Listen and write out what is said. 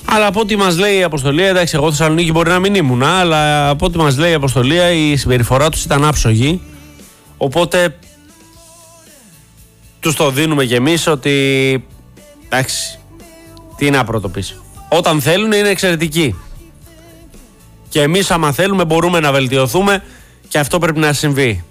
Αλλά από ό,τι μας λέει η Αποστολία, εντάξει, εγώ Θεσσαλονίκη μπορεί να μην ήμουν, αλλά από ό,τι μας λέει η Αποστολία, η συμπεριφορά τους ήταν άψογη. Οπότε τους το δίνουμε κι εμείς ότι εντάξει, τι να πρωτοποιήσει. Όταν θέλουν είναι εξαιρετικοί. Και εμείς άμα θέλουμε μπορούμε να βελτιωθούμε και αυτό πρέπει να συμβεί.